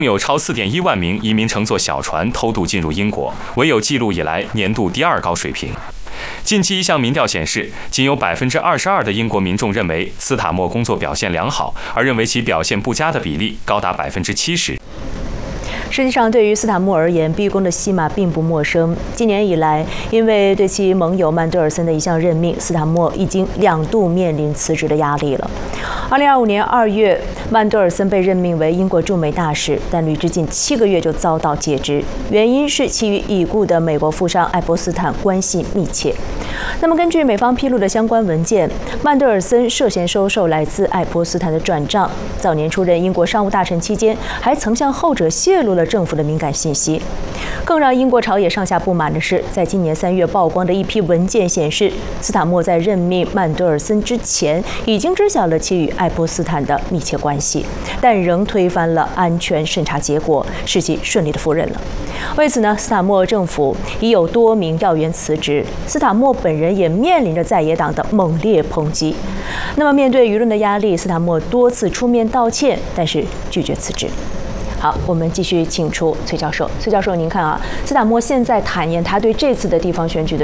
有超4.1万名移民乘坐小船偷渡进入英国，为有记录以来年度第2高水平。近期一项民调显示，仅有22%的英国民众认为斯塔默工作表现良好，而认为其表现不佳的比例高达70%。 实际上，对于斯塔默而言，逼宫的戏码并不陌生。今年以来，因为对其盟友曼德尔森的一项任命，斯塔默已经2度面临辞职的压力了。2025年2月，曼德尔森被任命为英国驻美大使，但履职仅7个月就遭到解职，原因是其与已故的美国富商爱泼斯坦关系密切。那么，根据美方披露的相关文件，曼德尔森涉嫌收受来自爱泼斯坦的转账。早年出任英国商务大臣期间，还曾向后者泄露了政府的敏感信息。更让英国朝野上下不满的是，在今年3月曝光的一批文件显示，斯塔默在任命曼德尔森之前，已经知晓了其与爱泼斯坦的密切关系，但仍推翻了安全审查结果，使其顺利的赴任了。为此呢，斯塔默政府已有多名要员辞职，斯塔默本人也面临着在野党的猛烈抨击。那么，面对舆论的压力，斯塔默多次出面道歉，但是拒绝辞职。好，我们继续请出崔教授。崔教授，您看啊，斯塔默现在坦言他对这次的地方选举的